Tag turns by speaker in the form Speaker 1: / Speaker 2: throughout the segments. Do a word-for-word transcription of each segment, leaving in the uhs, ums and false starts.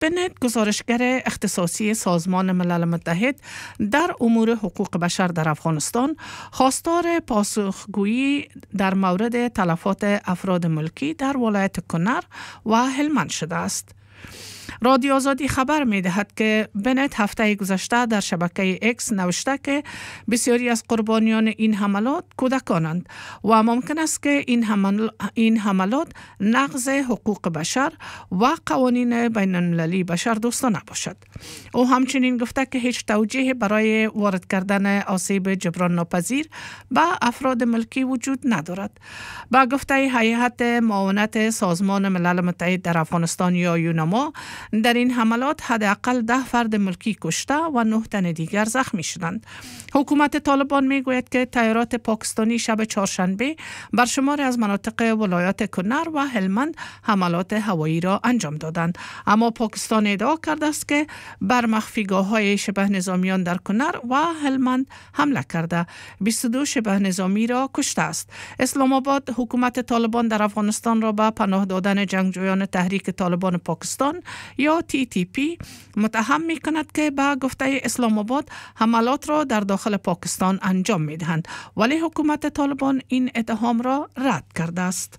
Speaker 1: بنت، گزارشگر اختصاصی سازمان ملل متحد در امور حقوق بشر در افغانستان، خواستار پاسخگویی در مورد تلفات افراد ملکی در ولایت کنر و هلمند شده است. رادیو آزادی خبر می دهد که بنت هفته گذشته در شبکه اکس نوشته که بسیاری از قربانیان این حملات کودکانند و ممکن است که این, حمل... این حملات نقض حقوق بشر و قوانین بین المللی بشر دوستانه باشد. او همچنین گفته که هیچ توجیه برای وارد کردن آسیب جبران ناپذیر به افراد ملکی وجود ندارد. با گفته هیئت معاونت سازمان ملل متحد در افغانستان یا یوناما، در این حملات حداقل ده فرد ملکی کشته و نه تن دیگر زخمی شدند. حکومت طالبان می گوید که طیارات پاکستانی شب چهارشنبه بر شماری از مناطق ولایات کنر و هلمند حملات هوایی را انجام دادند، اما پاکستان ادعا کرده است که بر مخفیگاه‌های شبه نظامیان در کنر و هلمند حمله کرده بیست و دو شبه نظامی را کشته است. اسلام آباد حکومت طالبان در افغانستان را به پناه دادن جنگجویان تحریک طالبان پاکستان یا تی تی پی متهم می کند که به گفته اسلام آباد حملات را در داخل پاکستان انجام می دهند، ولی حکومت طالبان این اتهام را رد کرده است.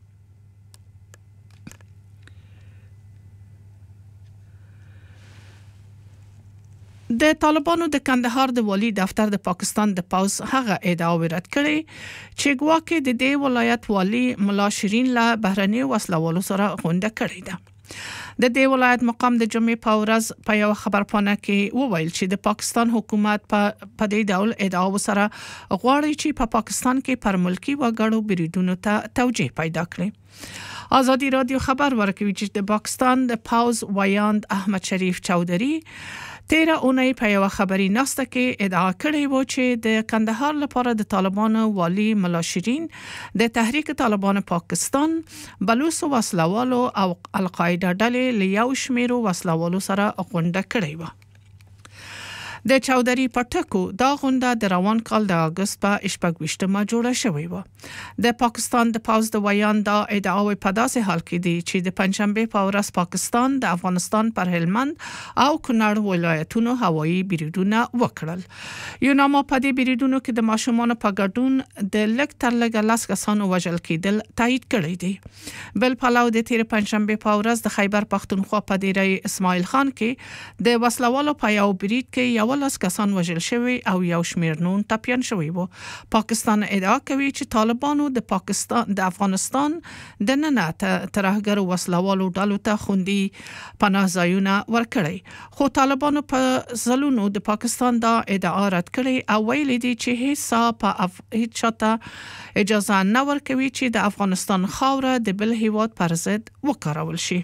Speaker 1: د طالبانو د کندهار د والی دفتر د پاکستان د پاوز هغه ادعا رد کړي چې ګواکې د دې ولایت والی ملا شیرین له بهرني وسلوالو سره غونډه کړې ده. د دې ولایت مقام د جمعې په ورځ په یو خبرپاڼه کې وویل چې د پاکستان حکومت په دې ډول ادعا سره غواړي چې په پاکستان کې پر ملکی وګړو بریدونو ته توجیه پیدا کړي. آزادی رادیو خبر ورکوي چې د پاکستان د پاوز ویاند احمد شریف چودری تیره اونۍ په یو خبري ناسته کې ادعا کړې و چې د کندهار لپاره د طالبانو والی ملا شیرین د تحریک طالبان پاکستان، بلوڅ وسلوالو او القاعده ډلې له یو شمیرو وسلوالو سره غونډه کړې و. د چودری پټکو دا غونډه د روان کال د اگست په شپږ ویشتمه جوړه شوې و. د پاکستان د پاوز د ویان دا ادعاوې په داسې حال کې دي چې د پنځشنبه په ورځ پاکستان د افغانستان پر هلمند او کنړ ولایتونو هوایي بریدونه وکړل. یوناما په دې بریدونو کې د ماشومانو په ګډون د لږ تر لږه لس کسانو وژل کېدل تایید کړی دی. بل پلو د تیر پنځشنبه په ورځ د خیبر پښتونخوا په ډیری اسماعیل خان کې د وسلوالو په یو برید کې یو لاس کسان وژل شوی او یو شمیر نون ټپیان شوی وو. پاکستان ادعا کوي چې طالبانو د پاکستان د افغانستان د ننه ترهګر وسلوالو ډلو ته خوندي پناه ځایونه ورکړي، خو طالبانو په ځلونو د پاکستان دا ادعا رد کړي او ویلي دي چې هیڅ په اف... هیڅ چاته اجازه نه ورکوي چې د افغانستان خاوره د بل هیواد پر ضد وکارول شي.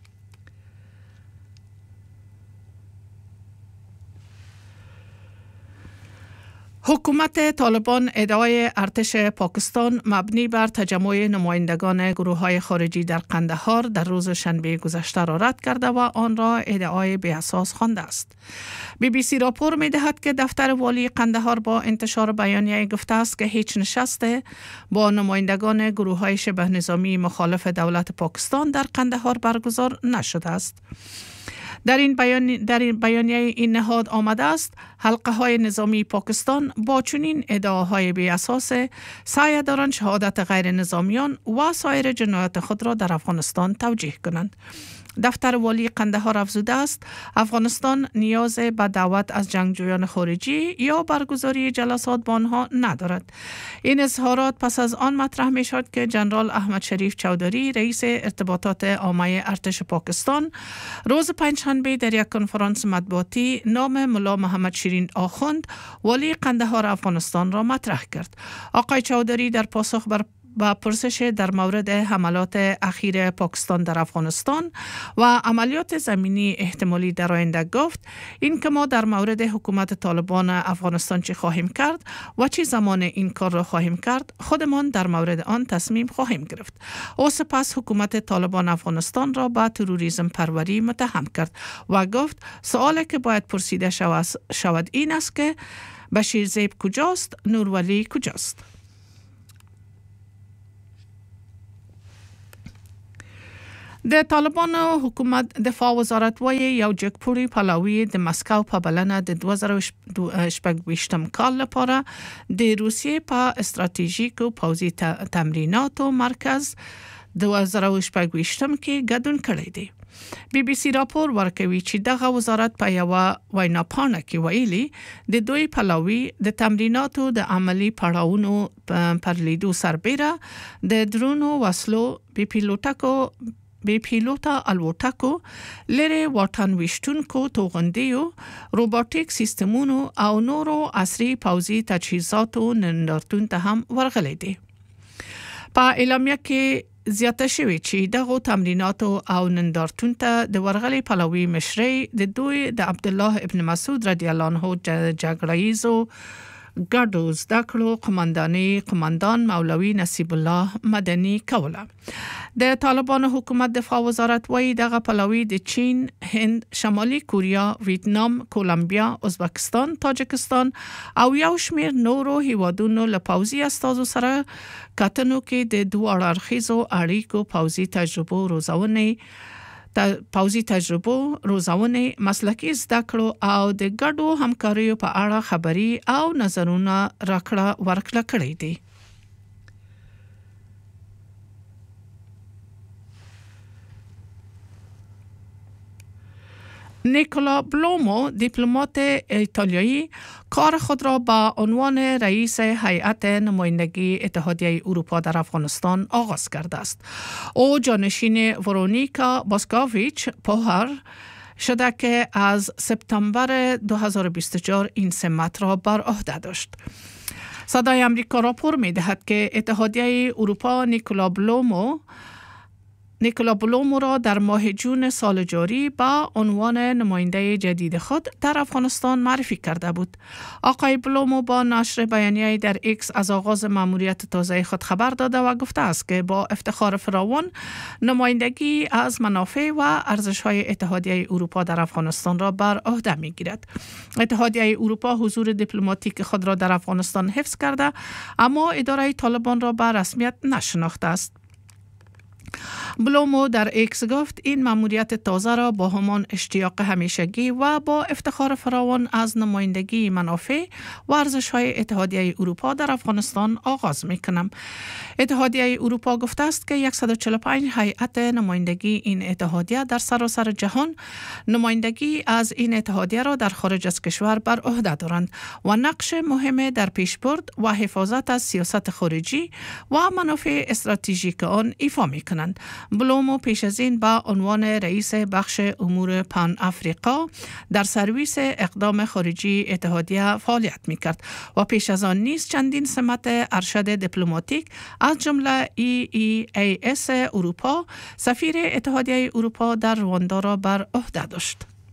Speaker 1: حکومت طالبان ادعای ارتش پاکستان مبنی بر تجمع نمایندگان گروه‌های خارجی در قندهار در روز شنبه گذشته را رد کرده و آن را ادعای بی اساس خوانده است. بی بی سی راپور می‌دهد که دفتر والی قندهار با انتشار بیانیه گفته است که هیچ نشست با نمایندگان گروه‌های شبه نظامی مخالف دولت پاکستان در قندهار برگزار نشده است. در این بیان در این بیانیه این نهاد آمده است حلقه های نظامی پاکستان با چنین ادعاهای بی اساس سعی دارند شهادت غیر نظامیان و سایر جنایات خود را در افغانستان توجیه کنند. دفتر والی قندهار افزوده است افغانستان نیاز به دعوت از جنگجویان خارجی یا برگزاری جلسات با آنها ندارد. این اظهارات پس از آن مطرح می شد که جنرال احمد شریف چودری رئیس ارتباطات عامه ارتش پاکستان روز پنجشنبه در یک کنفرانس مطبوعاتی نام ملا محمد شیرین آخوند والی قندهار افغانستان را مطرح کرد. آقای چودری در پاسخ بر با پرسش در مورد حملات اخیر پاکستان در افغانستان و عملیات زمینی احتمالی در آینده گفت این که ما در مورد حکومت طالبان افغانستان چی خواهیم کرد و چی زمان این کار را خواهیم کرد خودمان در مورد آن تصمیم خواهیم گرفت. او سپس حکومت طالبان افغانستان را با تروریسم پروری متهم کرد و گفت سوالی که باید پرسیده شود این است که بشیر زیب کجاست، نورولی کجاست؟ د طالبانو حکومت دفاع وزارت وایي یو جګپوري پلاوی د مسکو په بلنه د دوه زره شپږ کال لپاره د روسیې په استراتیژیکو پوځي تمریناتو مرکز دوه زره شپږ کې ګډون کړی دی. بي بي سي راپور ورکوي چې دغه وزارت په یو وینا پاڼه کې ویلي د دوی پلاوی د تمریناتو د عملی پړاوونو پر لیدو سربېره د درونو وسلو بي پیلوټکو بي پیلوټا الوتکو لری واټن وشتونکو توغندیو روبوټیک سیستمونو او نورو عصري پوځي تجهیزاتو نندارتون ته هم ورغلي دي. په اعلامیه کې زیاته شوی چې دغه تمرینات او نندارتون ته د ورغلي پلاوی مشري د دوی د عبد الله ابن مسعود رضی الله عنه جګړه‌ایزو ګډو زده کړو قومنداني قومندان مولوي نصیب الله مدني کوله. د طالبانو حکومت دفاع وزارت وایي دغه پلاوی د چین، هند، شمالي کوریا، ویتنام، کولمبیا، ازبکستان، تاجکستان او یو شمیر نورو هیوادونو له پوځي استازو سره کتنو کې د دوه اړخیزو اړیکو پوځي تجربو روزونې پوځي تجربو روزونې مسلکي زده کړو او د ګډو همکاریو په اړه خبري او نظرونه راکړه ورکړه کړې دي. نیکولا بلومو دیپلمات ایتالیایی کار خود را با عنوان رئیس هیئت نمایندگی اتحادیه اروپا در افغانستان آغاز کرده است. او جانشین ورونیکا باسکاویچ پوهر شده که از سپتامبر دو هزار و بیست و چهار این سمت را بر عهده داشت. صدای امریکا راپور می دهد که اتحادیه اروپا نیکولا بلومو نیکولا بلومو را در ماه جون سال جاری با عنوان نماینده جدید خود در افغانستان معرفی کرده بود. آقای بلومو با نشر بیانیه در ایکس از آغاز مأموریت تازه خود خبر داده و گفته است که با افتخار فراوان نمایندگی از منافع و ارزش‌های اتحادیه اروپا در افغانستان را بر عهده می‌گیرد. اتحادیه اروپا حضور دیپلماتیک خود را در افغانستان حفظ کرده اما اداره طالبان را به رسمیت نشناخته است. بلومو در ایکس گفت این مأموریت تازه را با همان اشتیاق همیشگی و با افتخار فراوان از نمایندگی منافع و ارزش‌های اتحادیه اروپا در افغانستان آغاز می‌کنم. اتحادیه اروپا گفته است که صد و چهل و پنج هیئت نمایندگی این اتحادیه در سراسر جهان نمایندگی از این اتحادیه را در خارج از کشور بر عهده دارند و نقش مهم در پیشبرد و حفاظت از سیاست خارجی و منافع استراتژیک آن ایفا می‌کنند. بلومو پیش از این با عنوان رئیس بخش امور پان افریقا در سرویس اقدام خارجی اتحادیه فعالیت می‌کرد و پیش از آن نیز چندین سمت ارشد دیپلماتیک از جمله ای ای ای اس اروپا، سفیر اتحادیه اروپا در رواندا را بر عهده داشت.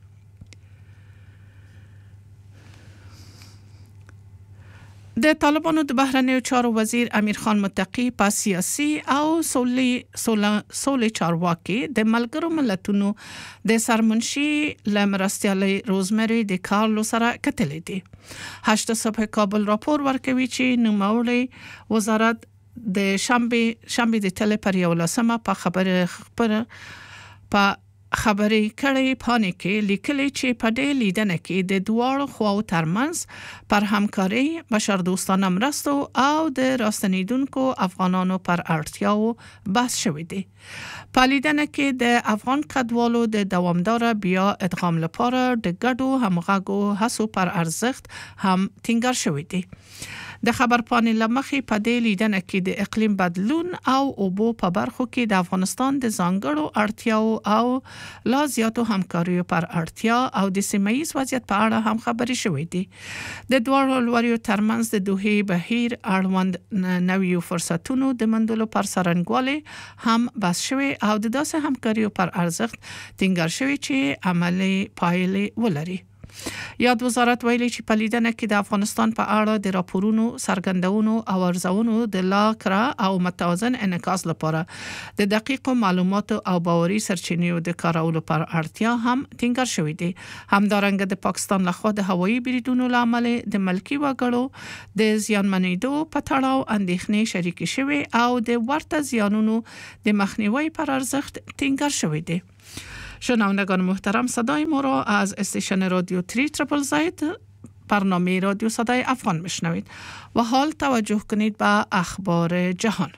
Speaker 1: د طالبانو د بهرنیو چارو وزیر امیر خان متقی په سیاسي او سولې سولې چارواکي د ملګرو ملتونو د سرمنشي لمرستیالي روزمری د کارلو سره کتلې دي. هشت صبح کابل راپور ورکوي چې نوموړی وزارت د شنبه شنبه د تل پر یو لسمه په خبره خبره په خبرې کړي پانې کې لیکلي چې په دې لیدنه کې د دوه خواو ترمنځ پر همکاري بشردوستانه مرستو او د راستنیدونکو افغانانو پر اړتیاو بحث شوی دی. په لیدنه کې د افغان کډوالو د دوامدار بیا ادغام لپاره د ګډو همغږو هڅو پر ارزښت هم ټینګار شوی دی. د خبرپاڼې لمخې په دې لیدنه کې د اقلیم بدلون او اوبو په برخو کې د افغانستان د ځانګړو اړتیاو او لا زیاتو همکاریو پر اړتیا او د سیمه‌ایز وضعیت په اړه هم خبرې شوې دي. د دواړو لوریو ترمنځ د دوحې بهیر اړوند نویو فرصتونو د موندلو پر څرنګوالي هم بحث شوی او د داسې همکاریو پر ارزښت ټینګار شوی چې عملي پایلې ولري. یاد وزارت ویلي چې په لیدنه کې د افغانستان په اړه د راپورونو څرګندونو او ارزونو د لا کړه او متوازن انعکاس لپاره د دقیق معلوماتو او باوري سرچینو د کارولو پر اړتیا هم ټینګار شوې دي. همدارنګه د پاکستان لخوا د هوایي بریدونو لامل د ملکی وګړو د زیانمنېدو په تړاو اندېښنې شریک شوي او د ورته زیانونو د مخنیوي پر ارزښت ټینګار شوی دی. شنوندگان محترم، صدای ما را از استیشن رادیو سه تریپل زد برنامه رادیو صدای افغان میشنوید و حال توجه کنید به اخبار جهان.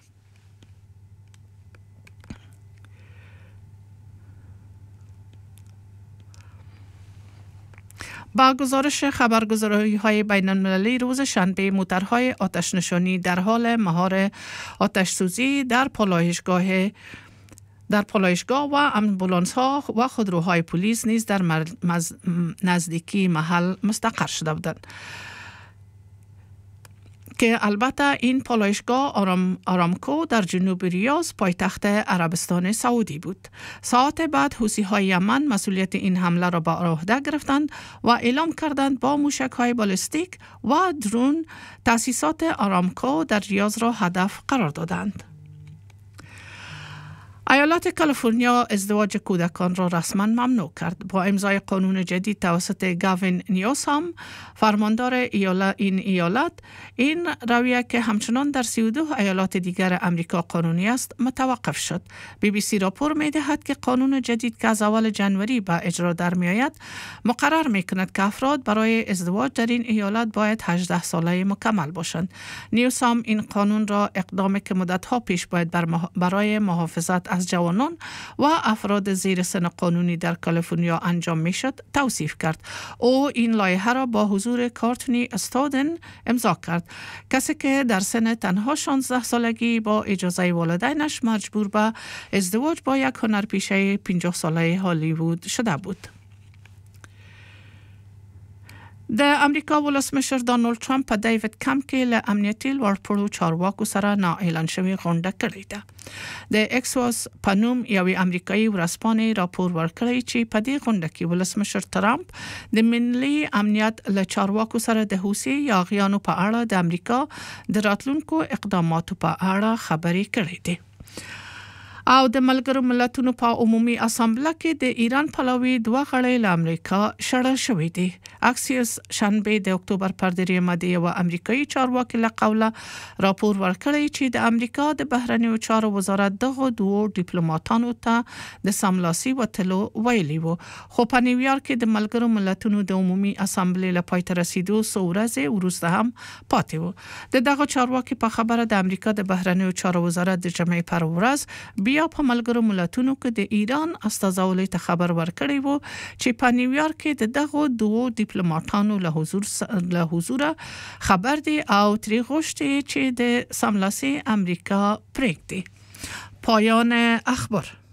Speaker 1: با گزارش خبرگزاری‌های بین‌المللی روز شنبه موترهای آتش نشانی در حال مهار آتش سوزی در پالایشگاه در پالایشگاه و امبولانس ها و خودروهای پلیس نیز در مز... نزدیکی محل مستقر شده بودند که البته این پالایشگاه آرام... آرامکو در جنوب ریاض پایتخت عربستان سعودی بود. ساعت بعد حوثی‌های یمن مسئولیت این حمله را به عهده گرفتند و اعلام کردند با موشک‌های بالستیک و درون تأسیسات آرامکو در ریاض را هدف قرار دادند. ایالات کالیفرنیا ازدواج کودکان را رسما ممنوع کرد. با امضای قانون جدید توسط گاوین نیوسام فرماندار ایالت این ایالت، این رویه که همچنان در سی و دو ایالات دیگر امریکا قانونی است متوقف شد. بی بی سی راپور می دهد که قانون جدید که از اول جنوری به اجرا در می آید مقرر می کند که افراد برای ازدواج در این ایالت باید هجده ساله مکمل باشند. نیوسام این قانون را اقدامی که مدت‌ها پیش باید برای محافظت از جوانان و افراد زیر سن قانونی در کالیفرنیا انجام میشد توصیف کرد. او این لایحه را با حضور کارتنی استودن امضا کرد، کسی که در سن تنها شانزده سالگی با اجازه والدینش مجبور به ازدواج با یک هنرپیشه پنجاه ساله هالیوود شده بود. د امریکا ولسمشر دانالد ترامپ په دیوید کمپ کې له امنیتي لوړپوړو چارواکو سره نا اعلان شوی غونډه کړې ده. د اکسوس په نوم یوې امریکایي ورځپاڼې راپور ورکړی چې په دې غونډه کې ولسمشر ترامپ د ملي امنیت له چارواکو سره د حوثي یاغیانو په اړه د امریکا د راتلونکو اقداماتو په اړه خبرې کړې دي. او د ملګرو ملتونو په عمومي اسامبله کې د ایران پلاوی دوه غړي له امریکا شړل شوې دي. اکسیوس شنبه د اکتوبر پر دریمه د یو امریکایي چارواکي له قوله راپور ورکړی چې د امریکا د بهرنیو چارو وزارت دغه دوه ډیپلوماټانو ته د سملاسي وټلو ویلي وو، خو په نیویارک کې د ملګرو ملتونو د عمومي اسامبلې له پای ته رسیدو څو ورځې وروسته هم پاتې وو. د دغه چارواکي په خبره د امریکا د بهرنیو چارو وزارت د جمعې پر ورځ بیا په ملګرو ملتونو کې د ایران استازولۍ ته خبر ورکړی وو چې په نیویارک کې د دغه دوه ډیپلوماټانو له حضور له حضور خبر دي او تری غوښتي چې د سملاسي امریکا پرېږدي. پایان اخبار.